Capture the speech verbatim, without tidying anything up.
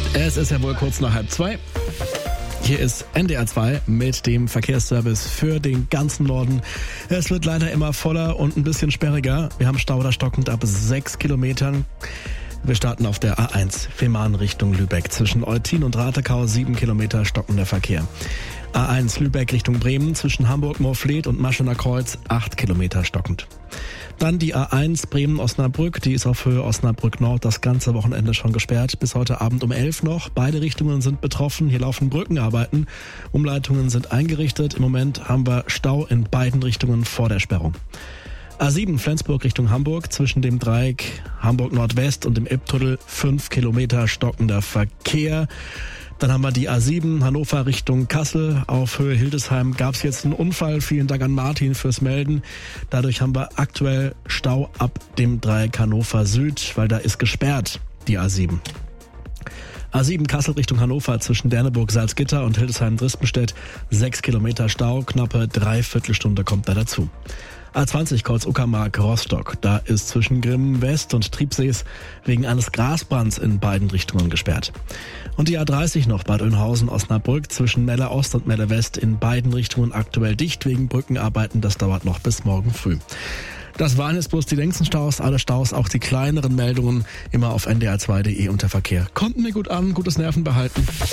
Es ist ja wohl kurz nach halb zwei. Hier ist N D R zwei mit dem Verkehrsservice für den ganzen Norden. Es wird leider immer voller und ein bisschen sperriger. Wir haben Stau da stockend ab sechs Kilometern. Wir starten auf der A eins, Fehmarn Richtung Lübeck. Zwischen Eutin und Ratekau sieben Kilometer stockender Verkehr. A eins Lübeck Richtung Bremen, zwischen Hamburg-Moorfleet und Maschener Kreuz acht Kilometer stockend. Dann die A eins Bremen-Osnabrück, die ist auf Höhe Osnabrück-Nord das ganze Wochenende schon gesperrt. Bis heute Abend um elf noch. Beide Richtungen sind betroffen. Hier laufen Brückenarbeiten. Umleitungen sind eingerichtet. Im Moment haben wir Stau in beiden Richtungen vor der Sperrung. A sieben Flensburg Richtung Hamburg, zwischen dem Dreieck Hamburg Nordwest und dem Elbtunnel fünf Kilometer stockender Verkehr. Dann haben wir die A sieben Hannover Richtung Kassel. Auf Höhe Hildesheim gab es jetzt einen Unfall. Vielen Dank an Martin fürs Melden. Dadurch haben wir aktuell Stau ab dem Dreieck Hannover Süd, weil da ist gesperrt, die A sieben. A sieben Kassel Richtung Hannover, zwischen Derneburg, Salzgitter und Hildesheim-Drispenstedt. Sechs Kilometer Stau, knappe Dreiviertelstunde kommt da dazu. A zwanzig Kreuz-Uckermark Rostock. Da ist zwischen Grimmen West und Triebsees wegen eines Grasbrands in beiden Richtungen gesperrt. Und die A dreißig noch Bad Oeynhausen Osnabrück, zwischen Melle Ost und Melle West in beiden Richtungen aktuell dicht wegen Brückenarbeiten. Das dauert noch bis morgen früh. Das waren jetzt bloß die längsten Staus, alle Staus, auch die kleineren Meldungen immer auf n d r zwei punkt d e unter Verkehr. Konnten mir gut an, gutes Nerven behalten.